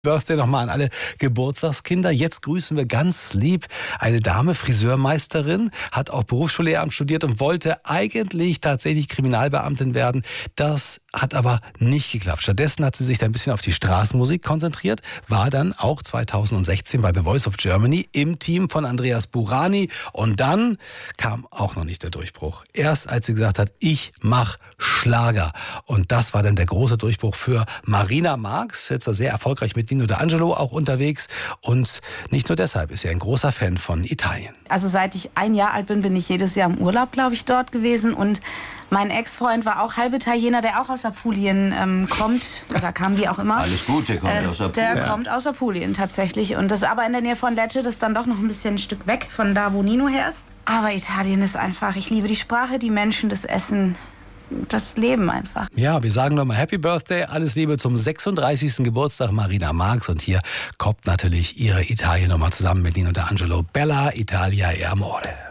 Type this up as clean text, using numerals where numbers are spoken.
Birthday nochmal an alle Geburtstagskinder. Jetzt grüßen wir ganz lieb eine Dame, Friseurmeisterin, hat auch Berufsschullehramt studiert und wollte eigentlich tatsächlich Kriminalbeamtin werden. Das hat aber nicht geklappt. Stattdessen hat sie sich da ein bisschen auf die Straßenmusik konzentriert, war dann auch 2016 bei The Voice of Germany im Team von Andreas Burani. Und dann kam auch noch nicht der Durchbruch. Erst als sie gesagt hat, ich mach Schlager. Und das war dann der große Durchbruch für Marina Marx, jetzt sehr erfolgreich mit Nino D'Angelo auch unterwegs. Und nicht nur deshalb ist sie ein großer Fan von Italien. Also seit ich 1 Jahr alt bin, bin ich jedes Jahr im Urlaub, glaube ich, dort gewesen. Und mein Ex-Freund war auch halb Italiener, der auch aus Apulien kommt. Oder kam wie auch immer. Alles gut, der kommt aus Apulien. Der kommt aus Apulien tatsächlich. Und das ist aber in der Nähe von Lecce, das ist dann doch noch ein bisschen ein Stück weg von da, wo Nino her ist. Aber Italien ist einfach, ich liebe die Sprache, die Menschen, das Essen, das Leben einfach. Ja, wir sagen nochmal Happy Birthday, alles Liebe zum 36. Geburtstag Marina Marx. Und hier kommt natürlich ihre Italien nochmal zusammen mit Nino D'Angelo. Bella Italia e Amore.